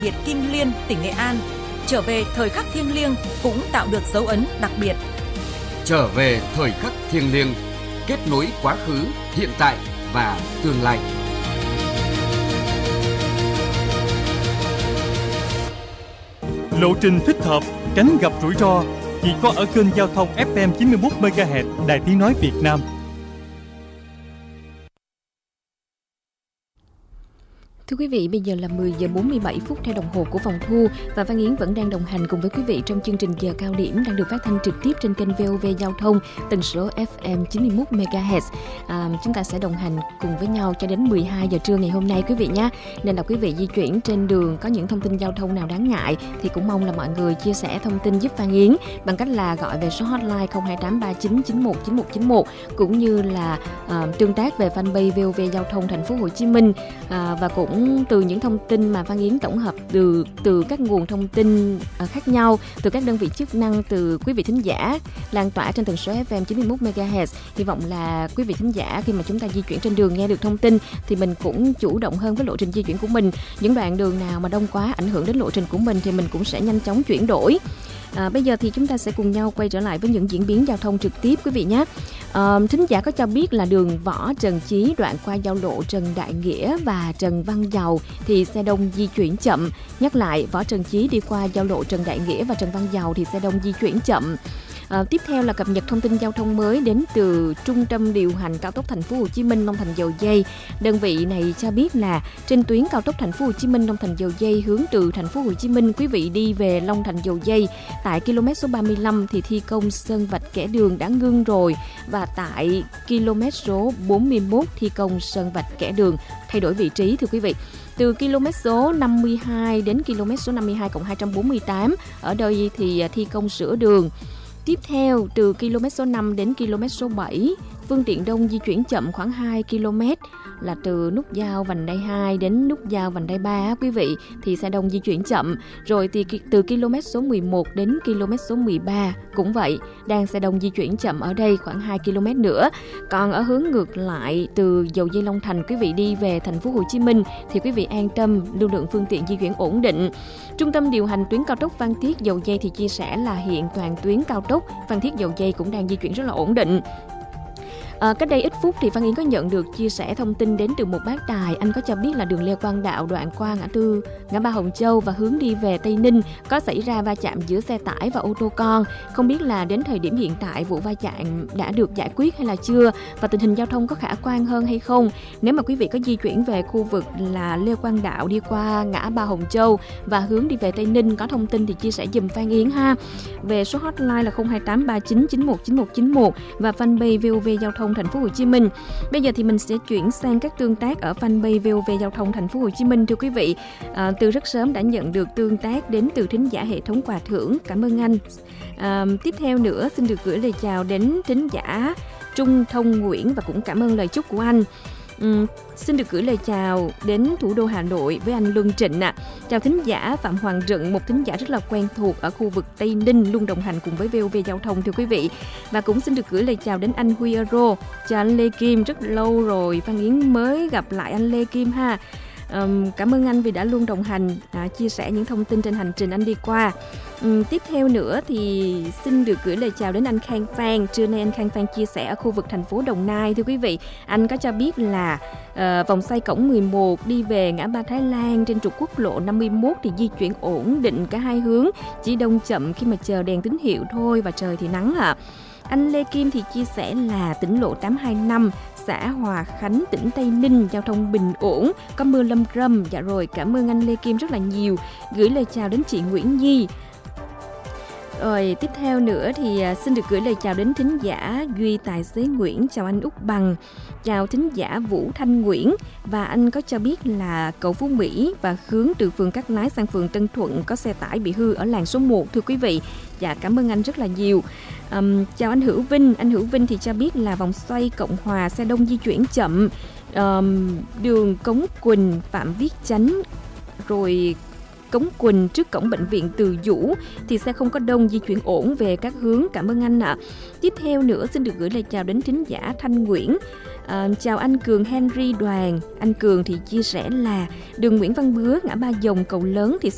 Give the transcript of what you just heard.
biệt Kim Liên, tỉnh Nghệ An, trở về thời khắc thiêng liêng cũng tạo được dấu ấn đặc biệt. Trở về thời khắc thiêng liêng, kết nối quá khứ, hiện tại và tương lai. Lộ trình thích hợp, tránh gặp rủi ro, chỉ có ở kênh giao thông FM 91 MHz Đài Tiếng nói Việt Nam. Thưa quý vị, bây giờ là 10 giờ 47 phút theo đồng hồ của phòng thu và Văn Yến vẫn đang đồng hành cùng với quý vị trong chương trình giờ cao điểm đang được phát thanh trực tiếp trên kênh VOV Giao thông tần số FM 91 MHz. Chúng ta sẽ đồng hành cùng với nhau cho đến 12 giờ trưa ngày hôm nay quý vị nhé. Nên là quý vị di chuyển trên đường có những thông tin giao thông nào đáng ngại thì cũng mong là mọi người chia sẻ thông tin giúp Văn Yến bằng cách là gọi về số hotline 02839919191 cũng như là tương tác về fanpage VOV Giao thông Thành phố Hồ Chí Minh và cũng từ những thông tin mà Văn Yến tổng hợp từ các nguồn thông tin khác nhau, từ các đơn vị chức năng, từ quý vị thính giả lan tỏa trên tần số FM 91 MHz. Hy vọng là quý vị thính giả khi mà chúng ta di chuyển trên đường nghe được thông tin thì mình cũng chủ động hơn với lộ trình di chuyển của mình. Những đoạn đường nào mà đông quá ảnh hưởng đến lộ trình của mình thì mình cũng sẽ nhanh chóng chuyển đổi. Bây giờ thì chúng ta sẽ cùng nhau quay trở lại với những diễn biến giao thông trực tiếp quý vị nhé. Thính giả có cho biết là đường Võ Trần Chí đoạn qua giao lộ Trần Đại Nghĩa và Trần Văn Dầu thì xe đông di chuyển chậm. Nhắc lại, Võ Trần Chí đi qua giao lộ Trần Đại Nghĩa và Trần Văn Dầu thì xe đông di chuyển chậm. Tiếp theo là cập nhật thông tin giao thông mới đến từ Trung tâm điều hành cao tốc Thành phố Hồ Chí Minh Long Thành Dầu Giây. Đơn vị này cho biết là trên tuyến cao tốc Thành phố Hồ Chí Minh Long Thành Dầu Giây hướng từ Thành phố Hồ Chí Minh, quý vị đi về Long Thành Dầu Giây tại km số 35 thì thi công sơn vạch kẻ đường đã ngưng rồi, và tại km số 41 thi công sơn vạch kẻ đường thay đổi vị trí thưa quý vị. Từ km số 52 đến km số 52+248 ở đây thì thi công sửa đường. Tiếp theo, từ km số 5 đến km số 7, phương tiện đông di chuyển chậm khoảng 2 km là từ nút giao vành đai 2 đến nút giao vành đai 3 quý vị thì xe đông di chuyển chậm. Rồi thì từ km số 11 đến km số 13 cũng vậy, đang xe đông di chuyển chậm ở đây khoảng 2 km nữa. Còn ở hướng ngược lại từ Dầu Giây Long Thành quý vị đi về Thành phố Hồ Chí Minh thì quý vị an tâm, lưu lượng phương tiện di chuyển ổn định. Trung tâm điều hành tuyến cao tốc Phan Thiết Dầu Giây thì chia sẻ là hiện toàn tuyến cao tốc Phan Thiết Dầu Giây cũng đang di chuyển rất là ổn định. Cách đây ít phút thì Văn Yến có nhận được chia sẻ thông tin đến từ một bác tài. Anh có cho biết là đường Lê Quang Đạo đoạn qua ngã ba Hồng Châu và hướng đi về Tây Ninh có xảy ra va chạm giữa xe tải và ô tô con. Không biết là đến thời điểm hiện tại vụ va chạm đã được giải quyết hay là chưa, và tình hình giao thông có khả quan hơn hay không. Nếu mà quý vị có di chuyển về khu vực là Lê Quang Đạo đi qua ngã ba Hồng Châu và hướng đi về Tây Ninh có thông tin thì chia sẻ giùm Văn Yến ha. Về số hotline là 02839919191 và fanpage VOV Giao thông Thành phố Hồ Chí Minh. Bây giờ thì mình sẽ chuyển sang các tương tác ở fanpage VOV Giao thông Thành phố Hồ Chí Minh thưa quý vị. Từ rất sớm đã nhận được tương tác đến từ thính giả hệ thống quà thưởng, cảm ơn anh. Tiếp theo nữa xin được gửi lời chào đến thính giả Trung Thông Nguyễn và cũng cảm ơn lời chúc của anh. Xin được gửi lời chào đến thủ đô Hà Nội với anh Luân Trịnh ạ. Chào thính giả Phạm Hoàng Rựng, một thính giả rất là quen thuộc ở khu vực Tây Ninh, luôn đồng hành cùng với VOV Giao thông thưa quý vị. Và cũng xin được gửi lời chào đến anh Huy Euro, chào anh Lê Kim, rất lâu rồi Văn Yến mới gặp lại anh Lê Kim ha. Cảm ơn anh vì đã luôn đồng hành, chia sẻ những thông tin trên hành trình anh đi qua. Tiếp theo nữa thì xin được gửi lời chào đến anh Khang Phan. Trưa nay anh Khang Phan chia sẻ ở khu vực thành phố Đồng Nai thưa quý vị. Anh có cho biết là vòng xoay cổng 11 đi về ngã ba Thái Lan trên trục quốc lộ 51 thì di chuyển ổn định cả hai hướng, chỉ đông chậm khi mà chờ đèn tín hiệu thôi và trời thì nắng ạ. Anh Lê Kim thì chia sẻ là tỉnh lộ 825 xã Hòa Khánh, tỉnh Tây Ninh, giao thông bình ổn, có mưa lâm râm. Dạ rồi, cảm ơn anh Lê Kim rất là nhiều. Gửi lời chào đến chị Nguyễn Nhi. Rồi tiếp theo nữa thì xin được gửi lời chào đến thính giả Duy Tài xế Nguyễn, chào anh Úc Bằng, chào thính giả Vũ Thanh Nguyễn. Và anh có cho biết là cầu Phú Mỹ và hướng từ phường Cát Lái sang phường Tân Thuận có xe tải bị hư ở làn số 1 thưa quý vị. Dạ cảm ơn anh rất là nhiều. Chào anh Hữu Vinh thì cho biết là vòng xoay Cộng Hòa xe đông di chuyển chậm, đường Cống Quỳnh, Phạm Viết Chánh, rồi Cống Quỳnh trước cổng bệnh viện Từ Dũ thì xe không có đông, di chuyển ổn về các hướng. Cảm ơn anh ạ. Tiếp theo nữa xin được gửi lời chào đến thính giả Thanh Nguyễn. Chào anh Cường Henry Đoàn. Anh Cường thì chia sẻ là đường Nguyễn Văn Bứa ngã ba Dòng cầu lớn thì